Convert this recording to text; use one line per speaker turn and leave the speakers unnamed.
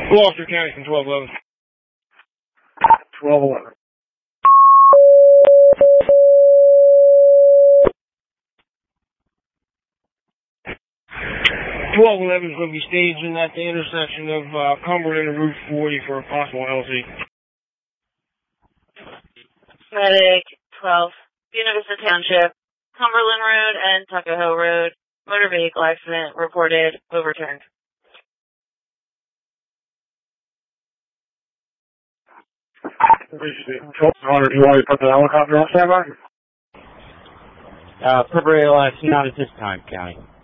Gloucester County from 1211.
1211.
1211 is going to be staging at the intersection of Cumberland and Route 40 for a possible LZ.
Medic 12, Buena Vista Township, Cumberland Road and Tuckahoe Road. Motor vehicle accident reported overturned.
Hunter, do you want to put the helicopter on standby?
Appropriate, not at this time, County.